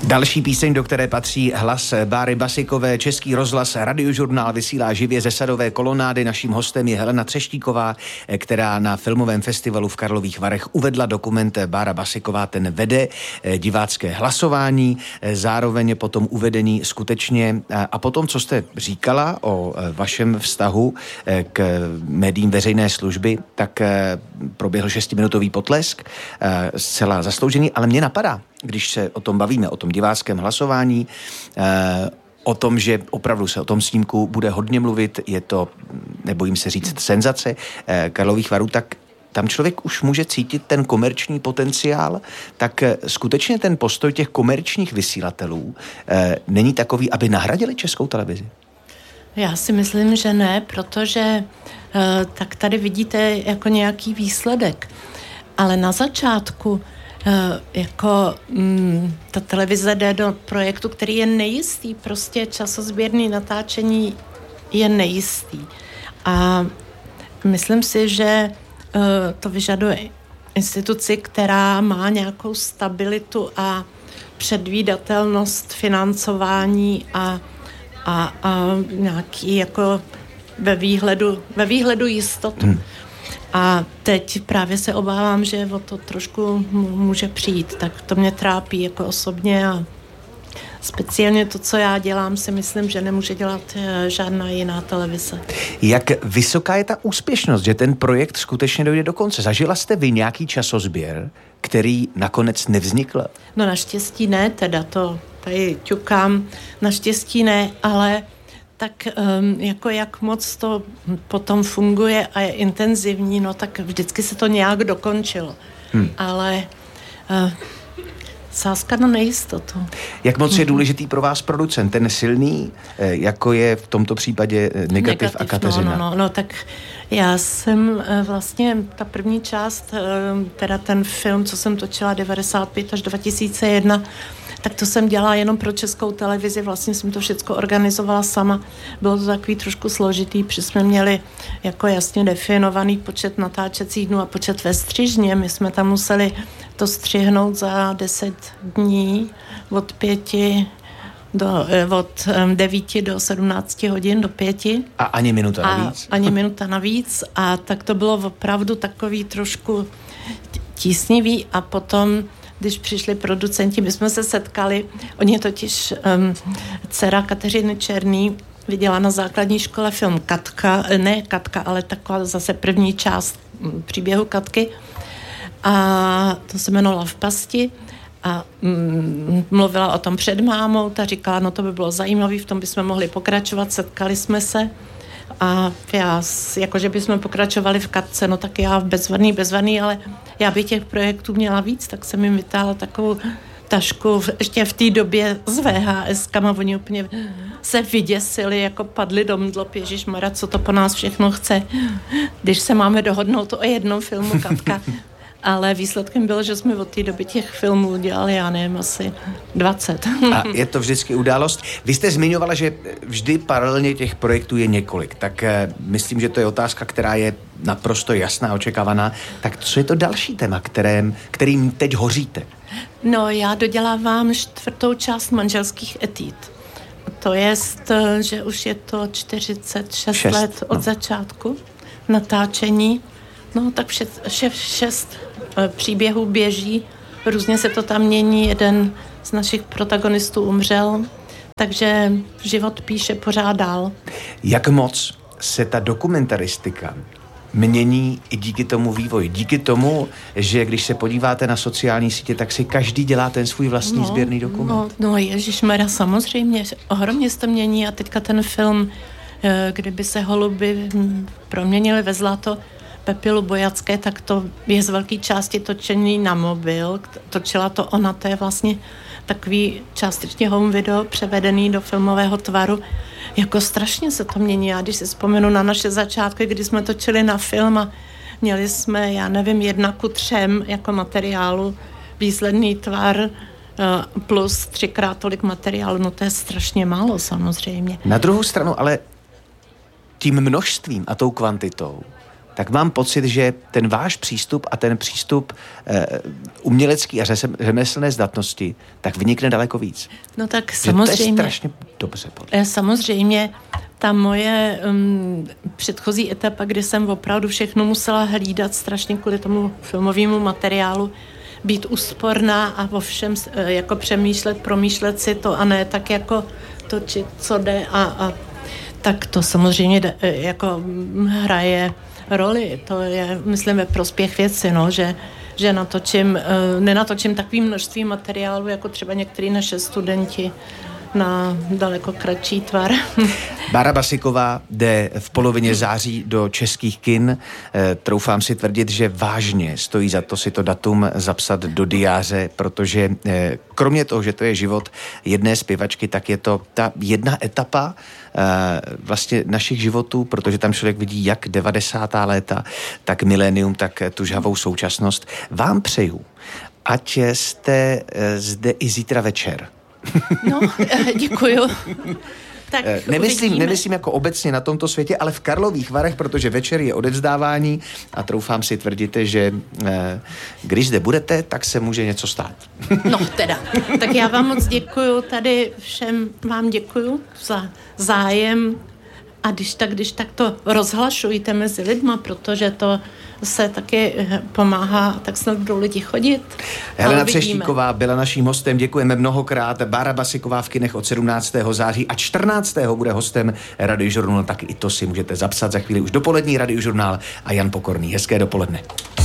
Další píseň, do které patří hlas Báry Basikové. Český rozhlas Radiožurnál vysílá živě ze Sadové kolonády. Naším hostem je Helena Třeštíková, která na filmovém festivalu v Karlových Varech uvedla dokument Bára Basiková, ten vede divácké hlasování, zároveň je potom uvedení skutečně a potom, co jste říkala o vašem vztahu k médiím veřejné služby, tak proběhl 6minutový potlesk, zcela zasloužený, ale mě napadá, když se o tom bavíme, o tom diváckém hlasování, o tom, že opravdu se o tom snímku bude hodně mluvit, je to, nebojím se říct, senzace Karlových Varů, tak tam člověk už může cítit ten komerční potenciál, tak skutečně ten postoj těch komerčních vysílatelů není takový, aby nahradili Českou televizi? Já si myslím, že ne, protože tak tady vidíte jako nějaký výsledek. Ale na začátku ta televize jde do projektu, který je nejistý, prostě časozběrný natáčení je nejistý. A myslím si, že to vyžaduje instituci, která má nějakou stabilitu a předvídatelnost financování a nějaký jako ve výhledu jistotu. A teď právě se obávám, že o to trošku může přijít, tak to mě trápí jako osobně a speciálně to, co já dělám, si myslím, že nemůže dělat žádná jiná televize. Jak vysoká je ta úspěšnost, že ten projekt skutečně dojde do konce? Zažila jste vy nějaký časozběr, který nakonec nevznikl? No naštěstí ne, teda to tady ťukám, naštěstí ne, ale tak jako jak moc to potom funguje a je intenzivní, no tak vždycky se to nějak dokončilo. Ale sázka na nejistotu. Jak moc je důležitý pro vás producent, ten silný, jako je v tomto případě Negativ a Kateřina? No, tak já jsem vlastně, ta první část, teda ten film, co jsem točila 95 až 2001, tak to jsem dělala jenom pro Českou televizi, vlastně jsem to všechno organizovala sama. Bylo to takový trošku složitý, protože jsme měli jako jasně definovaný počet natáčecích dnů a počet ve střižně. My jsme tam museli to střihnout za 10 dní od 9 do 17 hodin, do 5. A ani minuta navíc? Ani minuta navíc a tak to bylo opravdu takový trošku tísnivý a potom když přišli producenti, my jsme se setkali, oni totiž dcera Kateřiny Černý viděla na základní škole film ne Katka, ale taková zase první část příběhu Katky a to se jmenovalo V pasti a mluvila o tom před mámou, ta říkala, no to by bylo zajímavé, v tom bychom mohli pokračovat, setkali jsme se a já, jakože bychom pokračovali v Katce, no tak já bezvadný, ale já bych těch projektů měla víc, tak jsem jim vytáhla takovou tašku, ještě v té době s VHS-kama, oni úplně se vyděsili, jako padli do mdlop, ježišmarja, co to po nás všechno chce, když se máme dohodnout o jednom filmu Katka. Ale výsledkem bylo, že jsme od té doby těch filmů dělali, já nevím, asi 20. A je to vždycky událost. Vy jste zmiňovala, že vždy paralelně těch projektů je několik, tak myslím, že to je otázka, která je naprosto jasná, očekávaná. Tak co je to další téma, kterým teď hoříte? No, já dodělávám 4. část Manželských etýd. To jest, že už je to 46 let od začátku natáčení. No, tak 6 příběhů běží, různě se to tam mění, jeden z našich protagonistů umřel, takže život píše pořád dál. Jak moc se ta dokumentaristika mění i díky tomu vývoji? Díky tomu, že když se podíváte na sociální sítě, tak si každý dělá ten svůj vlastní sběrný dokument. No ježišmarja, samozřejmě, ohromně se to mění a teďka ten film, kdyby se holuby proměnily ve zlato, Pepy Lubojacké, tak to je z velké části točený na mobil. Točila to ona, to je vlastně takový částečně home video převedený do filmového tvaru. Jako strašně se to mění. Já když si vzpomenu na naše začátky, kdy jsme točili na film a měli jsme, 1:3 jako materiálu, výsledný tvar plus 3x tolik materiálu, no to je strašně málo samozřejmě. Na druhou stranu ale tím množstvím a tou kvantitou tak mám pocit, že ten váš přístup a ten přístup umělecký a řemeslné zdatnosti tak vynikne daleko víc. No tak samozřejmě. To je strašně dobře. Samozřejmě ta moje předchozí etapa, kdy jsem opravdu všechno musela hlídat strašně kvůli tomu filmovému materiálu, být úsporná a o všem jako přemýšlet, promýšlet si to a ne tak jako točit, co jde a tak to samozřejmě jako hraje roli. To je, myslím, ve prospěch věci, no, že nenatočím takový množství materiálu, jako třeba některý naše studenti na daleko kratší tvar. Bára Basiková jde v polovině září do českých kin. Troufám si tvrdit, že vážně stojí za to si to datum zapsat do diáře, protože kromě toho, že to je život jedné zpěvačky, tak je to ta jedna etapa vlastně našich životů, protože tam člověk vidí jak 90. léta, tak milénium, tak tu žhavou současnost. Vám přeju, ať jste zde i zítra večer. No, děkuju. Tak nemyslím jako obecně na tomto světě, ale v Karlových Varech, protože večer je odevzdávání a troufám si tvrdit, že když zde budete, tak se může něco stát. No teda, tak já vám moc děkuju, tady všem vám děkuju za zájem a když tak to rozhlašujte mezi lidma, protože to se taky pomáhá, tak snad budou lidi chodit. Helena Třeštíková byla naším hostem, děkujeme mnohokrát. Bára Basiková v kinech od 17. září a 14. bude hostem Radiožurnálu, tak i to si můžete zapsat za chvíli už dopolední Radiožurnál a Jan Pokorný. Hezké dopoledne.